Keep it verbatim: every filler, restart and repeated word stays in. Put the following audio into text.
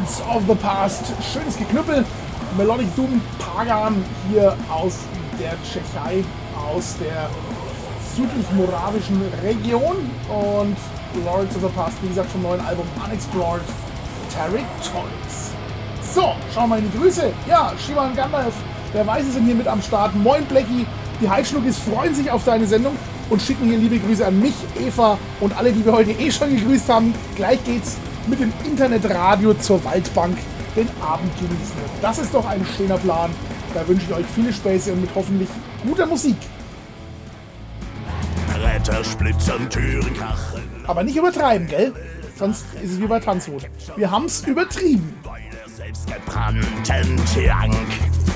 Lords of the Past. Schönes Geknüppel. Melodic Doom Pagan hier aus der Tschechei, aus der südlich-morawischen Region. Und Lords of the Past, wie gesagt, vom neuen Album Unexplored Territories. So, schauen wir mal in die Grüße. Ja, Shivan Gandalf, der Weiße sind hier mit am Start. Moin Blackie, die Heidschnuckis freuen sich auf deine Sendung und schicken hier liebe Grüße an mich, Eva und alle, die wir heute eh schon gegrüßt haben. Gleich geht's mit dem Internetradio zur Waldbank, den Abend genießen. Das ist doch ein schöner Plan. Da wünsche ich euch viele Späße und mit hoffentlich guter Musik. Bretter splittern, Türen kacheln. Aber nicht übertreiben, gell? Sonst ist es wie bei Tanzwut. Wir haben's übertrieben. Bei der selbstgebrannten Tank.